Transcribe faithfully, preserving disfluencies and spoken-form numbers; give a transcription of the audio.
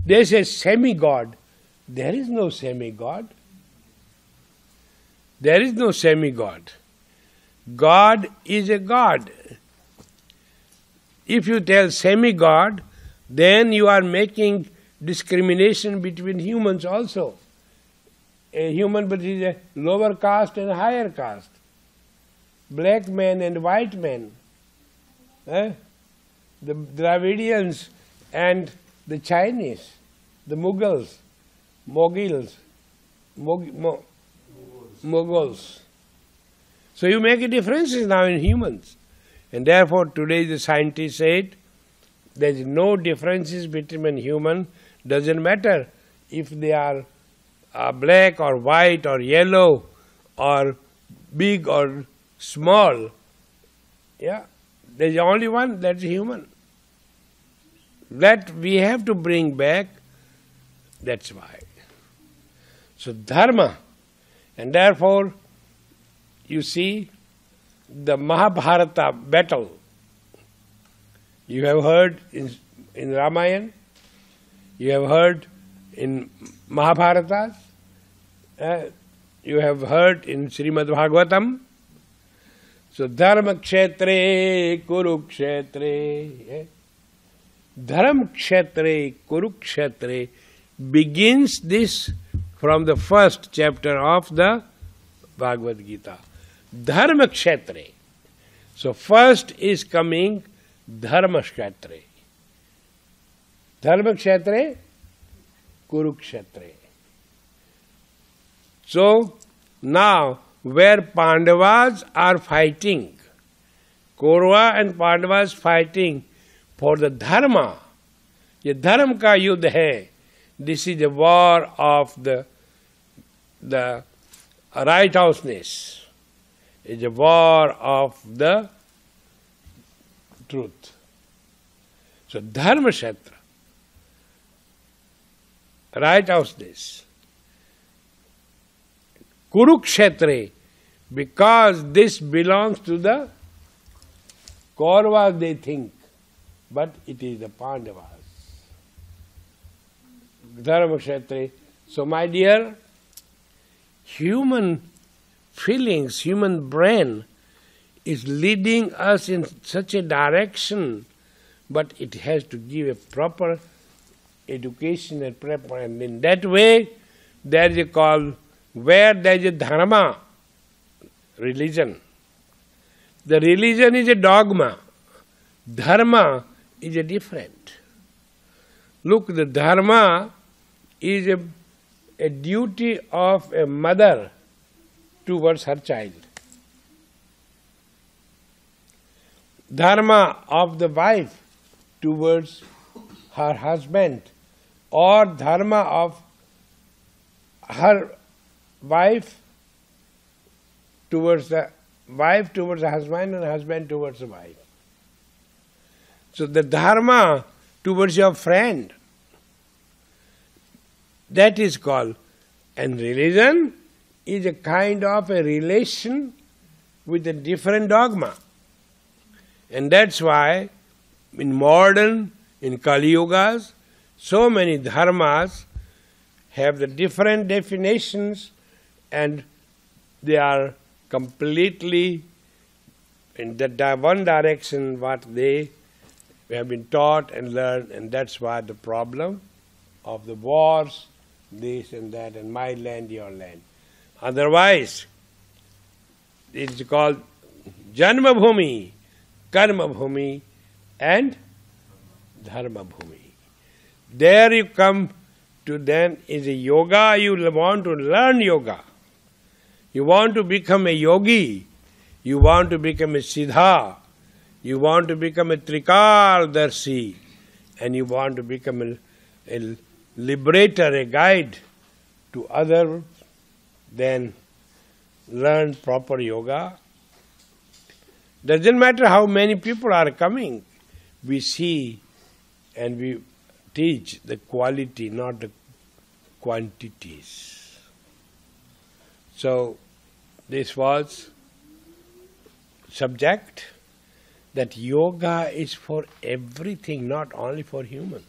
They say semi-God. There is no semi-God. There is no semi-God. God is a God. If you tell semi-God, then you are making discrimination between humans also. A human but is a lower caste and a higher caste. Black man and white man. Eh? The Dravidians and the Chinese, the Mughals, Moguls, Mog, Mo, Mughals. So you make a difference now in humans. And therefore today the scientists said there is no differences between human, doesn't matter if they are uh, black or white or yellow or big or small. Yeah, there is only one, that is human. That we have to bring back, that's why. So dharma, and therefore you see the Mahabharata battle. You have heard in, in Ramayana, you have heard in Mahabharatas, uh, you have heard in Srimad Bhagavatam. So dharma kshetre kurukshetre. Yeah. Dharma kshetre kurukshetre begins this from the first chapter of the Bhagavad Gita. Dharma kshetre. So first is coming dharma kshetre. Dharma kshetre kurukshetre. So now where Pandavas are fighting, Kaurava and Pandavas fighting for the dharma, ये धर्म का युद्ध है. This is the war of the the righteousness. It's a war of the truth. So dharma kshetra, righteousness. Kurukshetre, because this belongs to the Kauravas, they think, but it is the Pandavas. Dharma kshetre. So my dear, human feelings, human brain is leading us in such a direction, but it has to give a proper education and proper, and in that way there is a call, where there is a dharma, religion. The religion is a dogma. Dharma is a different. Look, the dharma is a, a duty of a mother towards her child. Dharma of the wife towards her husband, or dharma of her wife towards the wife towards the husband and husband towards the wife. So the dharma towards your friend, that is called, and religion is a kind of a relation with a different dogma. And that's why in modern, in Kali Yugas, so many dharmas have the different definitions, and they are completely in that one direction what they have been taught and learned, and that's why the problem of the wars, this and that, and my land, your land. Otherwise, it is called Janma Bhumi, Karma Bhumi, and Dharma Bhumi. There you come to, then is a yoga, you want to learn yoga. You want to become a yogi, you want to become a siddha, you want to become a trikaldarshi, and you want to become a, a liberator, a guide to others, then learn proper yoga. Doesn't matter how many people are coming, we see and we teach the quality, not the quantities. So this was subject that yoga is for everything, not only for human.